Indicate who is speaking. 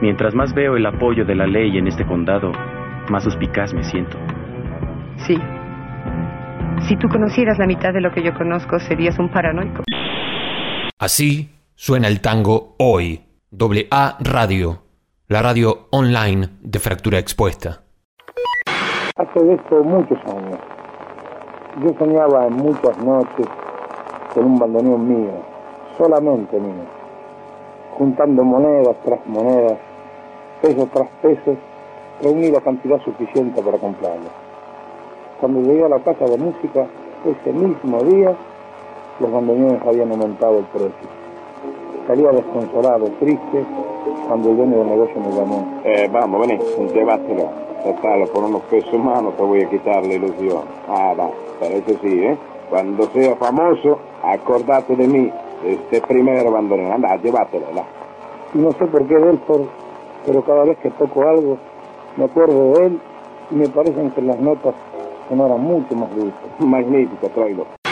Speaker 1: Mientras más veo el apoyo de la ley en este condado, más suspicaz me siento.
Speaker 2: Sí. Si tú conocieras la mitad de lo que yo conozco, serías un paranoico.
Speaker 3: Así suena el tango hoy. AA Radio, la radio online de Fractura Expuesta.
Speaker 4: Hace de esto muchos años. Yo soñaba en muchas noches con un bandoneón mío, solamente mío, juntando monedas tras monedas, pesos tras pesos, reuní la cantidad suficiente para comprarlo. Cuando llegué a la casa de música, ese mismo día, los bandoneones habían aumentado el precio. Salía desconsolado, triste, cuando el dueño del negocio me llamó.
Speaker 5: Vamos, vení, llévatelo. Total, por unos pesos más no te voy a quitar la ilusión. Va, pero eso sí, cuando sea famoso, acordate de mí, este primer bandoneón. Anda, llévatelo, ¿la?
Speaker 4: Y no sé por qué Delford, pero cada vez que toco algo, me acuerdo de él y me parecen que las notas sonaran mucho más dulces.
Speaker 5: Magnífico, tráelo.